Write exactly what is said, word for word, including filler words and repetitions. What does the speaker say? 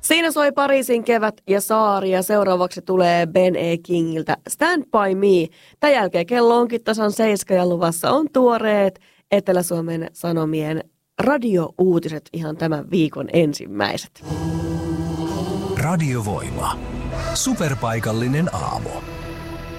Siinä soi Pariisin kevät ja saari ja seuraavaksi tulee Ben E. Kingiltä Stand By Me. Tämän jälkeen kello onkin tasan seiska ja luvassa on tuoreet Etelä-Suomen Sanomien radiouutiset, ihan tämän viikon ensimmäiset. Radiovoima. Superpaikallinen aamu.